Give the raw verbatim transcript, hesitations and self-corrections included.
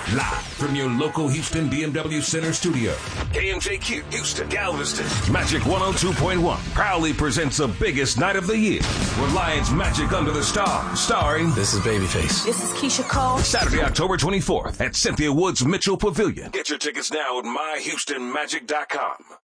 Live from your local Houston B M W Center studio. K M J Q, Houston, Galveston. Magic one oh two point one proudly presents the biggest night of the year. Reliance Magic Under the Stars, starring... This is Babyface. This is Keisha Cole. Saturday, October twenty-fourth at Cynthia Woods Mitchell Pavilion. Get your tickets now at my houston magic dot com.